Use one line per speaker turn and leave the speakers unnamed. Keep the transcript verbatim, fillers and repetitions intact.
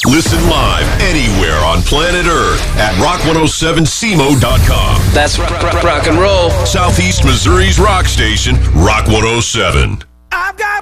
Listen live anywhere on planet Earth at rock one oh seven C M O dot com.
That's rock, rock, rock and roll.
Southeast Missouri's rock station, Rock one oh seven.
I've got